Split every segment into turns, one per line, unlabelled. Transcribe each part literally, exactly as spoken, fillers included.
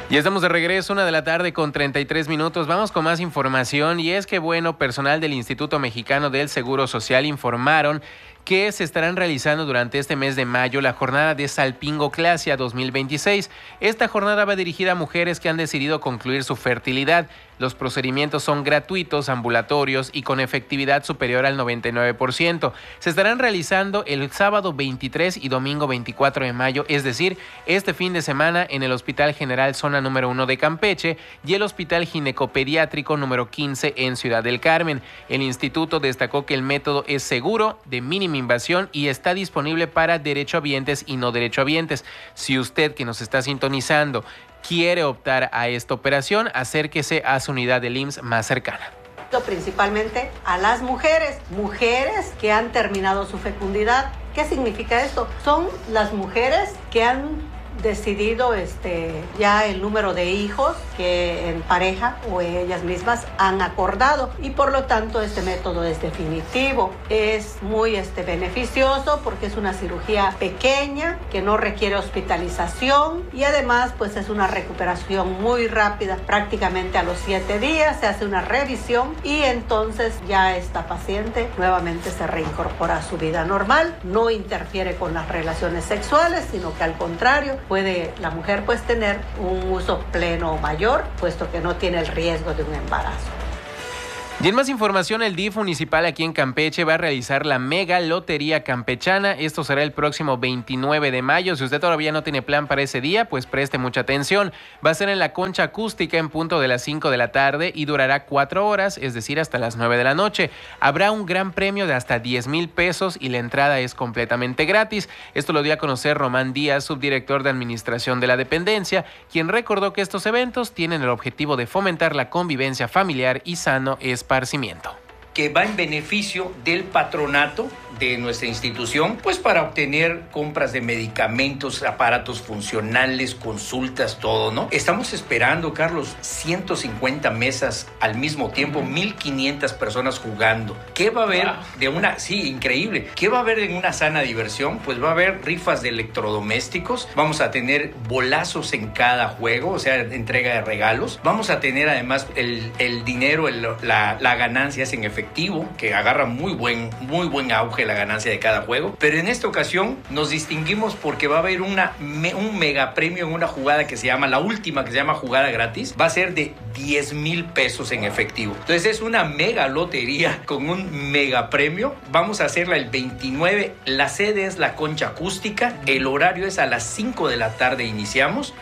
Ya estamos de regreso, una de la tarde con treinta y tres minutos. Vamos con más información y es que, bueno, personal del Instituto Mexicano del Seguro Social informaron que se estarán realizando durante este mes de mayo la jornada de Salpingoclasia dos mil veintiséis. Esta jornada va dirigida a mujeres que han decidido concluir su fertilidad. Los procedimientos son gratuitos, ambulatorios y con efectividad superior al noventa y nueve por ciento. Se estarán realizando el sábado veintitrés y domingo veinticuatro de mayo, es decir, este fin de semana en el Hospital General Zona número uno de Campeche y el Hospital Ginecopediátrico número quince en Ciudad del Carmen. El instituto destacó que el método es seguro, de mínima invasión y está disponible para derechohabientes y no derechohabientes. Si usted que nos está sintonizando quiere optar a esta operación, acérquese a su unidad del I M S S más cercana.
Principalmente a las mujeres, mujeres que han terminado su fecundidad. ¿Qué significa esto? Son las mujeres que han decidido este, ya el número de hijos que en pareja o ellas mismas han acordado y por lo tanto este método es definitivo. Es muy este, beneficioso porque es una cirugía pequeña que no requiere hospitalización y además pues es una recuperación muy rápida. Prácticamente a los siete días se hace una revisión y entonces ya esta paciente nuevamente se reincorpora a su vida normal. No interfiere con las relaciones sexuales, sino que al contrario puede la mujer pues tener un uso pleno o mayor, puesto que no tiene el riesgo de un embarazo.
Y en más información, el D I F municipal aquí en Campeche va a realizar la mega lotería campechana. Esto será el próximo veintinueve de mayo. Si usted todavía no tiene plan para ese día, pues preste mucha atención. Va a ser en la Concha Acústica en punto de las cinco de la tarde y durará cuatro horas, es decir, hasta las nueve de la noche. Habrá un gran premio de hasta diez mil pesos y la entrada es completamente gratis. Esto lo dio a conocer Román Díaz, subdirector de administración de la dependencia, quien recordó que estos eventos tienen el objetivo de fomentar la convivencia familiar y sano esparcimiento.
Que va en beneficio del patronato de nuestra institución, pues para obtener compras de medicamentos, aparatos funcionales, consultas, todo, ¿no? Estamos esperando, Carlos, ciento cincuenta mesas al mismo tiempo, mil quinientas personas jugando. ¿Qué va a haber de una, sí, increíble, qué va a haber en una sana diversión? Pues va a haber rifas de electrodomésticos, vamos a tener bolazos en cada juego, o sea, entrega de regalos, vamos a tener además el, el dinero, el, la, la ganancia es en efectivo, que agarra muy buen, muy buen auge la ganancia de cada juego, pero en esta ocasión nos distinguimos porque va a haber una, un mega premio en una jugada que se llama, la última que se llama jugada gratis, va a ser de diez mil pesos en efectivo. Entonces es una mega lotería con un mega premio. Vamos a hacerla el veintinueve, la sede es la Concha Acústica, el horario es a las cinco de la tarde iniciamos.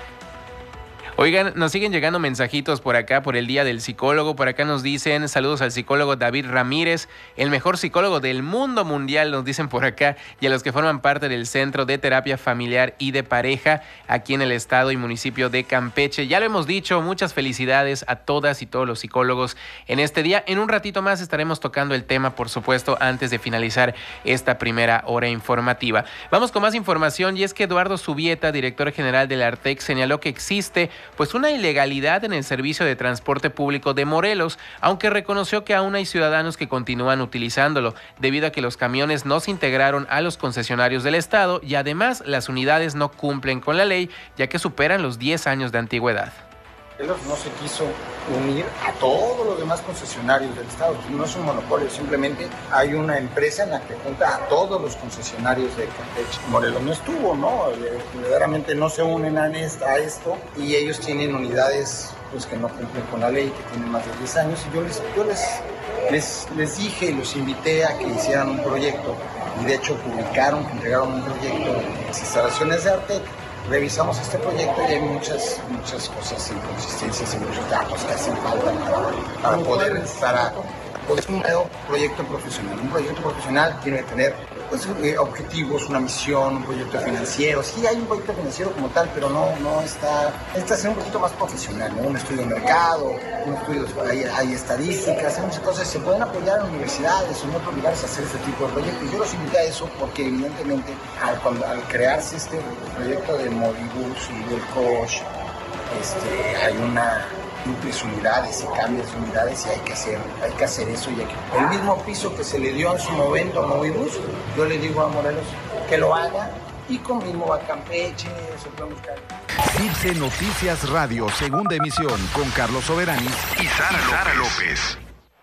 Oigan, nos siguen llegando mensajitos por acá por el Día del Psicólogo. Por acá nos dicen saludos al psicólogo David Ramírez, el mejor psicólogo del mundo mundial, nos dicen por acá, y a los que forman parte del Centro de Terapia Familiar y de Pareja aquí en el estado y municipio de Campeche. Ya lo hemos dicho, muchas felicidades a todas y todos los psicólogos en este día. En un ratito más estaremos tocando el tema, por supuesto, antes de finalizar esta primera hora informativa. Vamos con más información y es que Eduardo Subieta, director general del Artex, señaló que existe pues una ilegalidad en el servicio de transporte público de Morelos, aunque reconoció que aún hay ciudadanos que continúan utilizándolo, debido a que los camiones no se integraron a los concesionarios del estado y además las unidades no cumplen con la ley, ya que superan los diez años de antigüedad.
No se quiso unir a todos los demás concesionarios del estado, no es un monopolio, simplemente hay una empresa en la que junta a todos los concesionarios de Campeche. Morelos no estuvo, ¿no? Verdaderamente no se unen a esto y ellos tienen unidades pues, que no cumplen con la ley, que tienen más de diez años y yo les, yo les, les, les dije y los invité a que hicieran un proyecto y de hecho publicaron, entregaron un proyecto en las instalaciones de Artec. Revisamos este proyecto y hay muchas, muchas cosas, inconsistencias y muchos datos que hacen falta para, para poder, para poder un proyecto profesional. Un proyecto profesional tiene que tener pues, objetivos, una misión, un proyecto financiero. Sí hay un proyecto financiero como tal, pero no, no está, está ser un poquito más profesional, ¿no? Un estudio de mercado, un estudio, hay, hay estadísticas, hay muchas cosas. Se pueden apoyar en universidades o en otros lugares a hacer este tipo de proyectos. Yo los invité a eso porque evidentemente al, cuando, al crearse este proyecto de Movibus y del Coach, este, hay una múltiples unidades y cambios de unidades y hay que hacer, hay que hacer eso. Y hay que, el mismo piso que se le dio en su momento a Movibus, yo le digo a Morelos que lo haga y con mismo a Campeche, se puede buscar.
Circe Noticias Radio, segunda emisión, con Carlos Soberanis y Sara, y Sara López.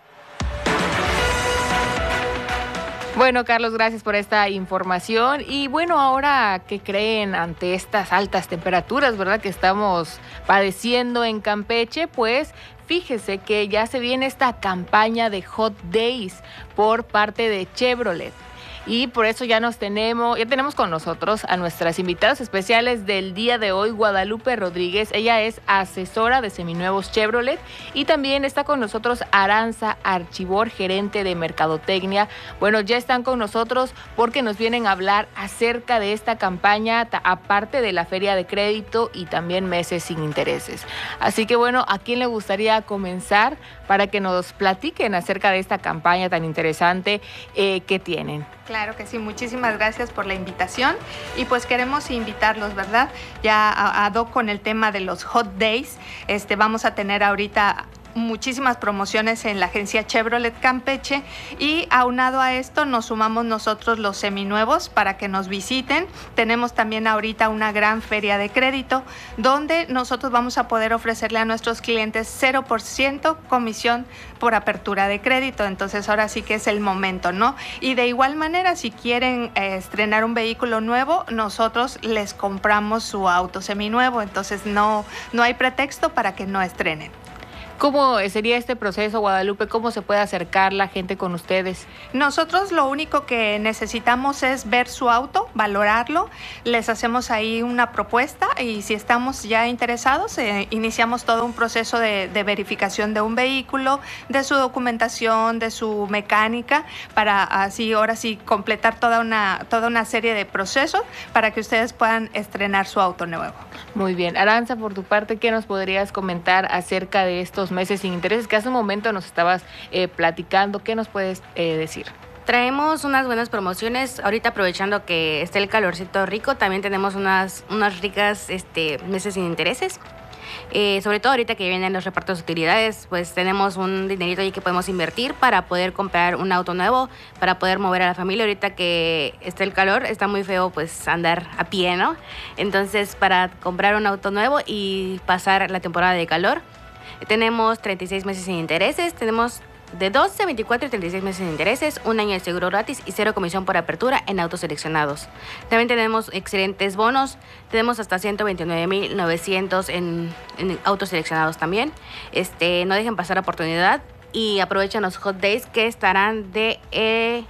Bueno, Carlos, gracias por esta información. Y bueno, ahora, ¿qué creen ante estas altas temperaturas, verdad, que estamos padeciendo en Campeche? Pues fíjese que ya se viene esta campaña de Hot Days por parte de Chevrolet. Y por eso ya nos tenemos, ya tenemos con nosotros a nuestras invitadas especiales del día de hoy, Guadalupe Rodríguez. Ella es asesora de seminuevos Chevrolet, y también está con nosotros Aranza Archibor, gerente de mercadotecnia. Bueno, ya están con nosotros porque nos vienen a hablar acerca de esta campaña, aparte de la feria de crédito y también meses sin intereses. Así que bueno, ¿a quién le gustaría comenzar para que nos platiquen acerca de esta campaña tan interesante eh, que tienen?
Claro que sí, muchísimas gracias por la invitación, y pues queremos invitarlos, ¿verdad? Ya ad hoc con el tema de los Hot Days, este, vamos a tener ahorita muchísimas promociones en la agencia Chevrolet Campeche, y aunado a esto nos sumamos nosotros los seminuevos para que nos visiten. Tenemos también ahorita una gran feria de crédito donde nosotros vamos a poder ofrecerle a nuestros clientes cero por ciento comisión por apertura de crédito. Entonces ahora sí que es el momento, ¿no? Y de igual manera, si quieren eh, estrenar un vehículo nuevo, nosotros les compramos su auto seminuevo. Entonces no, no hay pretexto para que no estrenen.
¿Cómo sería este proceso, Guadalupe? ¿Cómo se puede acercar la gente con ustedes?
Nosotros lo único que necesitamos es ver su auto, valorarlo, les hacemos ahí una propuesta, y si estamos ya interesados, eh, iniciamos todo un proceso de, de verificación de un vehículo, de su documentación, de su mecánica, para así, ahora sí, completar toda una, toda una serie de procesos para que ustedes puedan estrenar su auto nuevo.
Muy bien. Aranza, por tu parte, ¿qué nos podrías comentar acerca de estos meses sin intereses que hace un momento nos estabas eh, platicando? ¿Qué nos puedes eh, decir?
Traemos unas buenas promociones. Ahorita, aprovechando que está el calorcito rico, también tenemos unas, unas ricas este, meses sin intereses. Eh, sobre todo ahorita que vienen los repartos de utilidades, pues tenemos un dinerito ahí que podemos invertir para poder comprar un auto nuevo, para poder mover a la familia. Ahorita que está el calor, está muy feo pues andar a pie, ¿no? Entonces, para comprar un auto nuevo y pasar la temporada de calor, tenemos treinta y seis meses sin intereses, tenemos de doce, veinticuatro y treinta y seis meses sin intereses, un año de seguro gratis y cero comisión por apertura en autos seleccionados. También tenemos excelentes bonos, tenemos hasta ciento veintinueve mil novecientos en, en autos seleccionados también. Este, no dejen pasar la oportunidad y aprovechen los Hot Days que estarán de eh,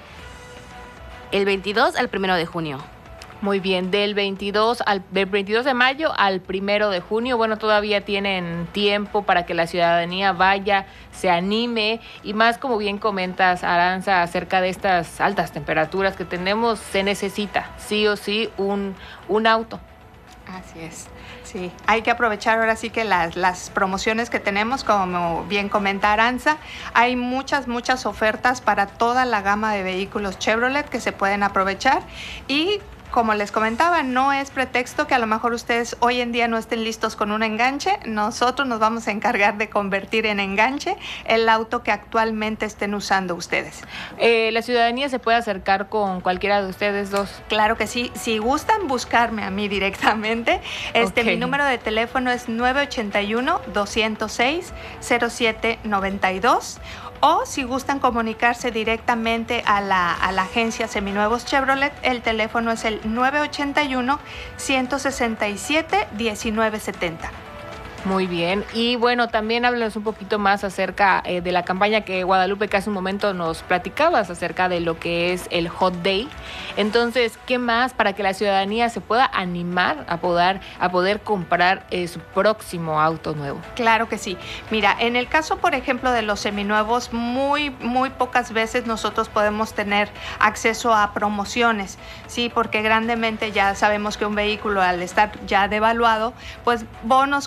el veintidós al primero de junio.
Muy bien, del veintidós, al, del veintidós de mayo al primero de junio. Bueno, todavía tienen tiempo para que la ciudadanía vaya, se anime, y más, como bien comentas, Aranza, acerca de estas altas temperaturas que tenemos, se necesita sí o sí un, un auto.
Así es. Sí, hay que aprovechar ahora sí que las, las promociones que tenemos, como bien comenta Aranza. Hay muchas, muchas ofertas para toda la gama de vehículos Chevrolet que se pueden aprovechar, y como les comentaba, no es pretexto que a lo mejor ustedes hoy en día no estén listos con un enganche. Nosotros nos vamos a encargar de convertir en enganche el auto que actualmente estén usando ustedes.
Eh, ¿La ciudadanía se puede acercar con cualquiera de ustedes dos?
Claro que sí. Si gustan buscarme a mí directamente, este, okay. Mi número de teléfono es nueve ocho uno, dos cero seis, cero siete nueve dos. O si gustan comunicarse directamente a la, a la agencia Seminuevos Chevrolet, el teléfono es el nueve ocho uno, uno seis siete, uno nueve siete cero.
Muy bien. Y bueno, también háblanos un poquito más acerca eh, de la campaña que, Guadalupe, que hace un momento nos platicabas acerca de lo que es el Hot Day. Entonces, ¿qué más para que la ciudadanía se pueda animar a poder, a poder comprar eh, su próximo auto nuevo?
Claro que sí. Mira, en el caso, por ejemplo, de los seminuevos, muy, muy pocas veces nosotros podemos tener acceso a promociones, ¿sí? Porque grandemente ya sabemos que un vehículo, al estar ya devaluado, pues bonos como normalmente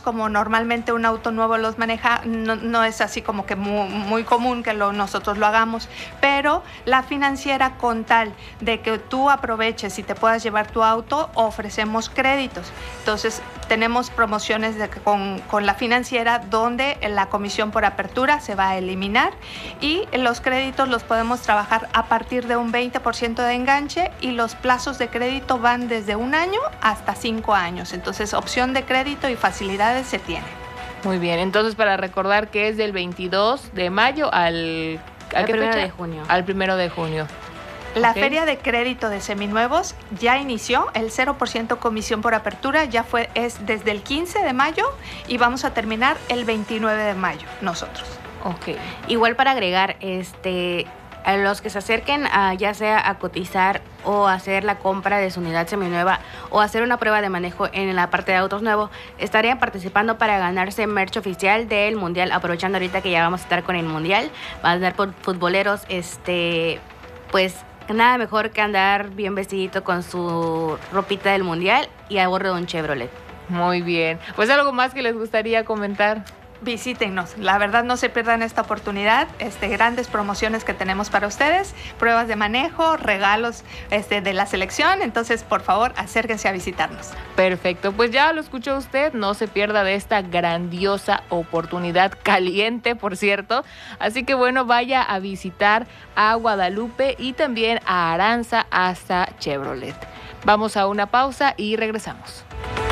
normalmente un auto nuevo los maneja, no, no es así como que muy, muy común que lo, nosotros lo hagamos, pero la financiera, con tal de que tú aproveches y te puedas llevar tu auto, ofrecemos créditos. Entonces tenemos promociones de, con, con la financiera, donde la comisión por apertura se va a eliminar y los créditos los podemos trabajar a partir de un veinte por ciento de enganche, y los plazos de crédito van desde un año hasta cinco años. Entonces, opción de crédito y facilidades se tiene.
Muy bien, entonces para recordar que es del veintidós de mayo al,
al primero de junio.
Al primero de junio.
La
okay.
feria de crédito de seminuevos ya inició, el cero por ciento comisión por apertura ya fue, es desde el quince de mayo y vamos a terminar el veintinueve de mayo nosotros.
Ok.
Igual para agregar, este, a los que se acerquen a, ya sea a cotizar o hacer la compra de su unidad seminueva o hacer una prueba de manejo en la parte de autos nuevos, estarían participando para ganarse merch oficial del Mundial, aprovechando ahorita que ya vamos a estar con el Mundial, van a andar por futboleros, este, pues nada mejor que andar bien vestidito con su ropita del Mundial y a bordo de un Chevrolet.
Muy bien. Pues algo más que les gustaría comentar.
Visítennos, la verdad no se pierdan esta oportunidad, este, grandes promociones que tenemos para ustedes, pruebas de manejo, regalos este, de la selección, entonces por favor acérquense a visitarnos.
Perfecto, pues ya lo escuchó usted, no se pierda de esta grandiosa oportunidad, caliente por cierto, así que bueno, vaya a visitar a Guadalupe y también a Aranza hasta Chevrolet. Vamos a una pausa y regresamos.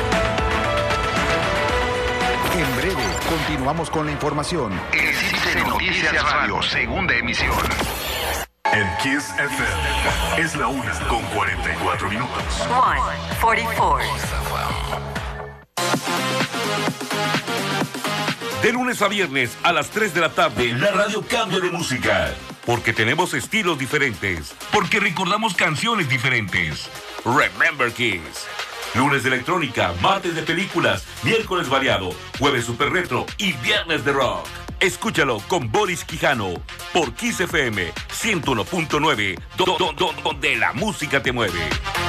En breve, continuamos con la información.
Existe Noticias Radio, segunda emisión.
En Kiss F M es la una con cuarenta y cuatro minutos.
one forty-four.
De lunes a viernes a las tres de la tarde, la radio cambia de música. Porque tenemos estilos diferentes. Porque recordamos canciones diferentes. Remember Kiss. Lunes de electrónica, martes de películas, miércoles variado, jueves super retro y viernes de rock. Escúchalo con Boris Quijano por Kiss F M ciento uno punto nueve, do, do, do, donde la música te mueve.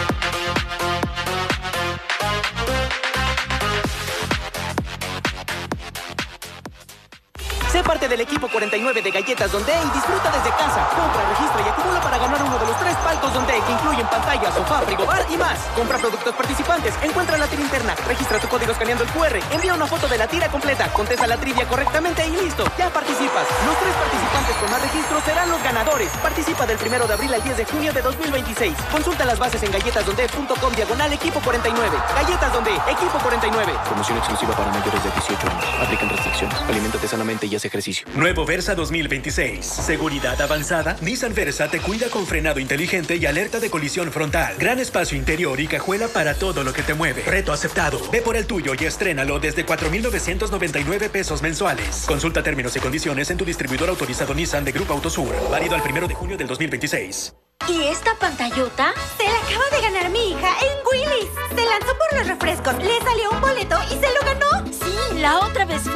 Sé parte del equipo cuarenta y nueve de Galletas Donde y disfruta desde casa. Compra, registra y acumula para ganar uno de los tres palcos Donde, que incluyen pantalla, sofá, frigobar y más. Compra productos participantes, encuentra la tira interna, registra tu código escaneando el cu erre, envía una foto de la tira completa, contesta la trivia correctamente y listo, ya participas. Los tres participantes con más registros serán los ganadores. Participa del primero de abril al diez de junio de dos mil veintiséis. Consulta las bases en galletasdonde punto com diagonal equipo cuarenta y nueve. Galletas Donde, equipo cuarenta y nueve.
Promoción exclusiva para mayores de dieciocho años. Aplican restricciones. Aliméntate sanamente y haz ejercicio.
Nuevo Versa dos mil veintiséis. Seguridad avanzada. Nissan Versa te cuida con frenado inteligente y alerta de colisión frontal. Gran espacio interior y cajuela para todo lo que te mueve. Reto aceptado. Ve por el tuyo y estrénalo desde cuatro mil novecientos noventa y nueve pesos mensuales. Consulta términos y condiciones en tu distribuidor autorizado Nissan de Grupo Autosur. Válido al primero de junio del dos mil veintiséis.
¿Y esta pantallota? Se la acaba de ganar mi hija en Willy's. Se lanzó por los refrescos, le salió un boleto y se lo ganó. Sí, la otra vez